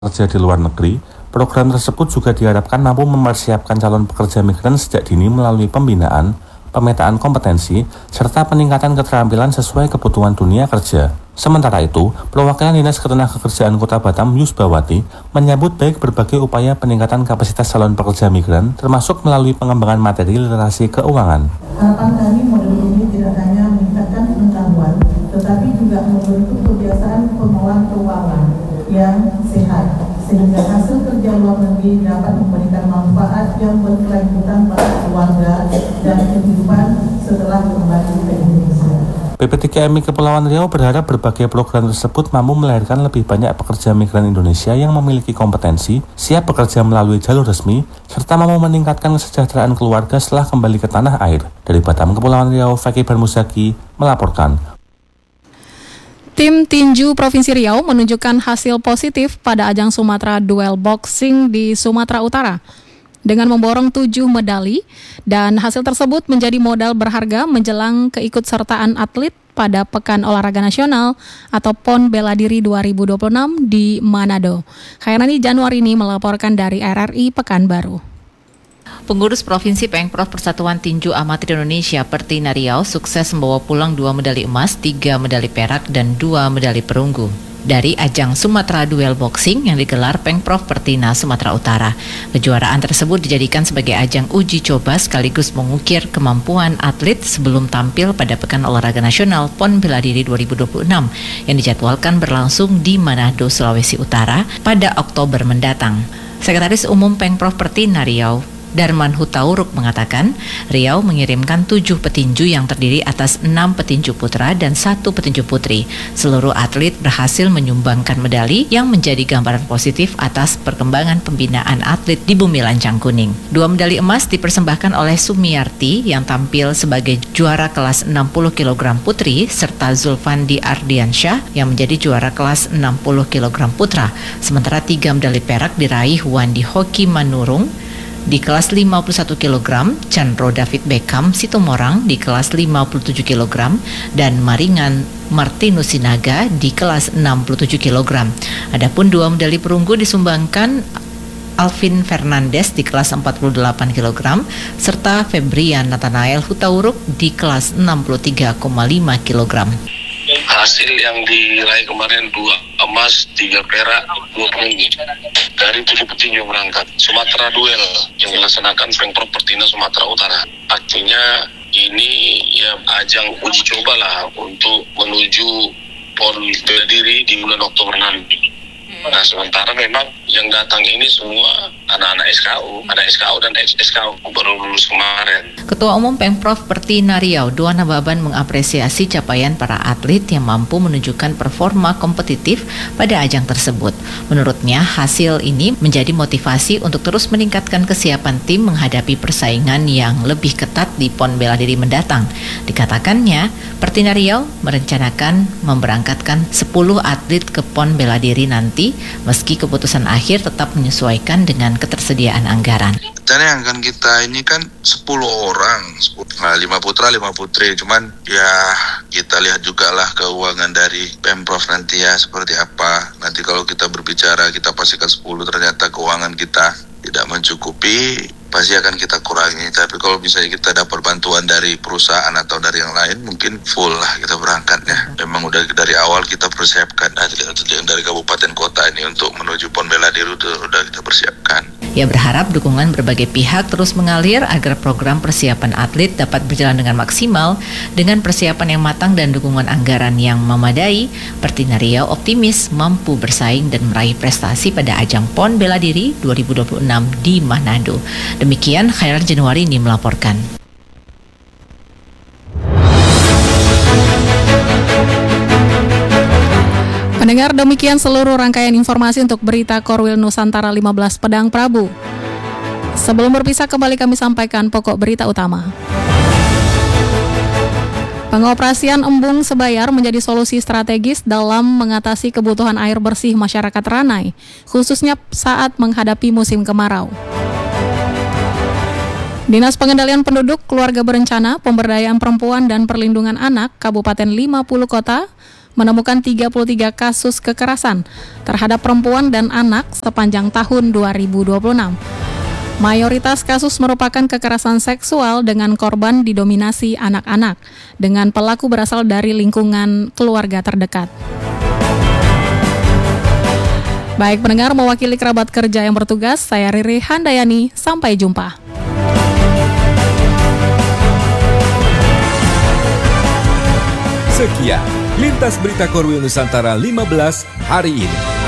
kerja di luar negeri. Program tersebut juga diharapkan mampu mempersiapkan calon pekerja migran sejak dini melalui pembinaan, pemetaan kompetensi, serta peningkatan keterampilan sesuai kebutuhan dunia kerja. Sementara itu, perwakilan Dinas Ketenagakerjaan Kota Batam, Yusbawati, menyambut baik berbagai upaya peningkatan kapasitas calon pekerja migran, termasuk melalui pengembangan materi literasi keuangan. Harapan kami modul ini tidak hanya meningkatkan pengetahuan, tetapi juga membentuk kebiasaan pengelolaan keuangan yang sehat, sehingga hasil kerja luar negeri dapat memberikan manfaat yang berkelanjutan pada keluarga dan kehidupan setelah kembali ke Indonesia. PP3MI Kepulauan Riau berharap berbagai program tersebut mampu melahirkan lebih banyak pekerja migran Indonesia yang memiliki kompetensi, siap bekerja melalui jalur resmi, serta mampu meningkatkan kesejahteraan keluarga setelah kembali ke tanah air. Dari Batam, Kepulauan Riau, Fakih Bermusaki melaporkan. Tim tinju Provinsi Riau menunjukkan hasil positif pada ajang Sumatera Duel Boxing di Sumatera Utara dengan memborong 7 medali, dan hasil tersebut menjadi modal berharga menjelang keikutsertaan atlet pada Pekan Olahraga Nasional atau PON Bela Diri 2026 di Manado. Khairani Januarini melaporkan dari RRI Pekanbaru. Pengurus Provinsi Pengprov Persatuan Tinju Amatir Indonesia Pertina Riau sukses membawa pulang 2 medali emas, 3 medali perak, dan 2 medali perunggu dari ajang Sumatera Duel Boxing yang digelar Pengprov Pertina Sumatera Utara. Kejuaraan tersebut dijadikan sebagai ajang uji coba sekaligus mengukir kemampuan atlet sebelum tampil pada Pekan Olahraga Nasional PON Bela Diri 2026 yang dijadwalkan berlangsung di Manado, Sulawesi Utara pada Oktober mendatang. Sekretaris Umum Pengprov Pertina Riau, Darman Hutauruk mengatakan, Riau mengirimkan 7 petinju yang terdiri atas 6 petinju putra dan 1 petinju putri. Seluruh atlet berhasil menyumbangkan medali yang menjadi gambaran positif atas perkembangan pembinaan atlet di Bumi Lancang Kuning. 2 medali emas dipersembahkan oleh Sumiarti yang tampil sebagai juara kelas 60 kg putri, serta Zulfandi Ardiansyah yang menjadi juara kelas 60 kg putra. Sementara 3 medali perak diraih Wandi Hoki Manurung di kelas 51 kg, Chandro David Beckham Situmorang di kelas 57 kg, dan Maringan Martinus Sinaga di kelas 67 kg. Adapun 2 medali perunggu disumbangkan Alvin Fernandes di kelas 48 kg, serta Febrian Nathanael Hutauruk di kelas 63,5 kg. Hasil yang diraih kemarin 2 emas, 3 perak, 2 perunggu dari 7 petinju yang berangkat. Sumatera Duel yang dilaksanakan Pengprov Pertina Sumatera Utara. Artinya ini ya ajang uji coba lah untuk menuju PON Bela Diri di bulan Oktober nanti. Nah, sementara memang yang datang ini semua anak-anak SKU dan ex-SKU baru lulus kemarin. Ketua Umum Pengprov Pertina Riau, Duana Baban, mengapresiasi capaian para atlet yang mampu menunjukkan performa kompetitif pada ajang tersebut. Menurutnya, hasil ini menjadi motivasi untuk terus meningkatkan kesiapan tim menghadapi persaingan yang lebih ketat di PON Bela Diri mendatang. Dikatakannya, Pertina Riau merencanakan memberangkatkan 10 atlet ke PON Bela Diri nanti, meski keputusan akhir tetap menyesuaikan dengan ketersediaan anggaran. Dan yang akan kita ini kan 10 orang, 5 putra, 5 putri. Cuman ya kita lihat juga lah keuangan dari Pemprov nanti ya seperti apa. Nanti kalau kita berbicara kita pastikan 10, ternyata keuangan kita tidak mencukupi, pasti akan kita kurangi. Tapi kalau misalnya kita dapat bantuan dari perusahaan atau dari yang lain, mungkin full lah kita berangkatnya. Memang udah dari awal kita persiapkan atlet-atlet yang dari kabupaten kota ini untuk menuju PON Bela Diri udah kita persiapkan. Ia berharap dukungan berbagai pihak terus mengalir agar program persiapan atlet dapat berjalan dengan maksimal. Dengan persiapan yang matang dan dukungan anggaran yang memadai, Pertina Riau optimis mampu bersaing dan meraih prestasi pada ajang PON Bela Diri 2026 di Manado. Demikian Khairan Januarini melaporkan. Pendengar, demikian seluruh rangkaian informasi untuk berita Korwil Nusantara 15 Pedang Prabu. Sebelum berpisah, kembali kami sampaikan pokok berita utama. Pengoperasian embung Sebayar menjadi solusi strategis dalam mengatasi kebutuhan air bersih masyarakat Ranai, khususnya saat menghadapi musim kemarau. Dinas Pengendalian Penduduk, Keluarga Berencana, Pemberdayaan Perempuan dan Perlindungan Anak Kabupaten 50 Kota menemukan 33 kasus kekerasan terhadap perempuan dan anak sepanjang tahun 2026. Mayoritas kasus merupakan kekerasan seksual dengan korban didominasi anak-anak, dengan pelaku berasal dari lingkungan keluarga terdekat. Baik pendengar, mewakili kerabat kerja yang bertugas, saya Riri Handayani, sampai jumpa. Sekian Lintas Berita Korwil Nusantara 15 hari ini.